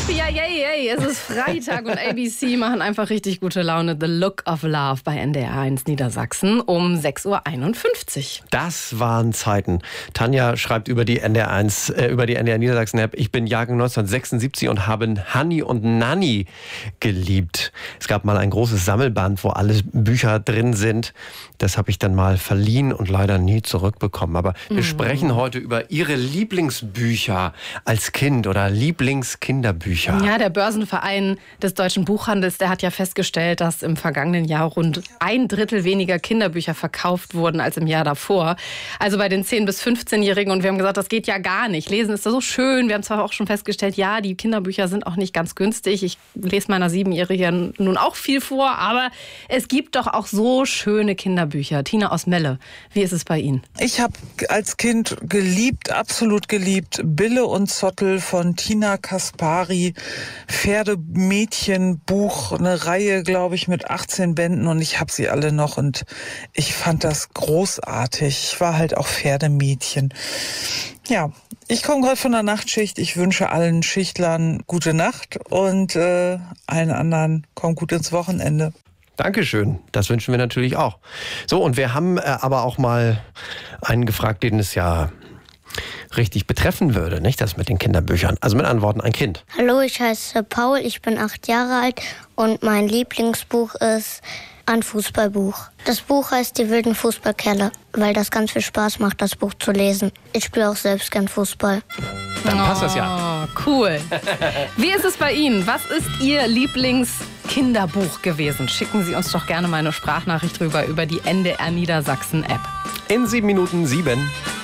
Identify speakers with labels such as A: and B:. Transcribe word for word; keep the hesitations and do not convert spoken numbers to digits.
A: Yippie, yay, yay, es ist Freitag und A B C machen einfach richtig gute Laune. The Look of Love bei N D R eins Niedersachsen um sechs Uhr einundfünfzig.
B: Das waren Zeiten. Tanja schreibt über die N D R eins, äh, über die N D R Niedersachsen-App: Ich bin Jahrgang neunzehnhundertsechsundsiebzig und habe Hanni und Nanni geliebt. Es gab mal ein großes Sammelband, wo alle Bücher drin sind. Das habe ich dann mal verliehen und leider nie zurückbekommen. Aber wir mm. sprechen heute über Ihre Lieblingsbücher als Kind oder Lieblingskinderbücher.
A: Ja, der Börsenverein des Deutschen Buchhandels, der hat ja festgestellt, dass im vergangenen Jahr rund ein Drittel weniger Kinderbücher verkauft wurden als im Jahr davor. Also bei den zehn- bis fünfzehnjährigen. Und wir haben gesagt, das geht ja gar nicht. Lesen ist da so schön. Wir haben zwar auch schon festgestellt, ja, die Kinderbücher sind auch nicht ganz günstig. Ich lese meiner Siebenjährigen nun auch viel vor. Aber es gibt doch auch so schöne Kinderbücher. Tina aus Melle, wie ist es bei Ihnen?
C: Ich habe als Kind geliebt, absolut geliebt, Bille und Zottel von Tina Kaspari, Pferdemädchenbuch, eine Reihe, glaube ich, mit achtzehn Bänden und ich habe sie alle noch und ich fand das großartig. Ich war halt auch Pferdemädchen. Ja, ich komme gerade von der Nachtschicht. Ich wünsche allen Schichtlern gute Nacht und äh, allen anderen kommt gut ins Wochenende.
B: Dankeschön, das wünschen wir natürlich auch. So, und wir haben äh, aber auch mal einen gefragt, den es ja richtig betreffen würde, nicht, das mit den Kinderbüchern. Also mit anderen Worten, ein Kind.
D: Hallo, ich heiße Paul, ich bin acht Jahre alt und mein Lieblingsbuch ist ein Fußballbuch. Das Buch heißt Die wilden Fußballkerle, weil das ganz viel Spaß macht, das Buch zu lesen. Ich spiele auch selbst gern Fußball.
B: Dann passt das ja.
A: Oh, cool. Wie ist es bei Ihnen? Was ist Ihr Lieblingskinderbuch gewesen? Schicken Sie uns doch gerne mal eine Sprachnachricht drüber über die N D R Niedersachsen App.
B: In sieben Minuten sieben.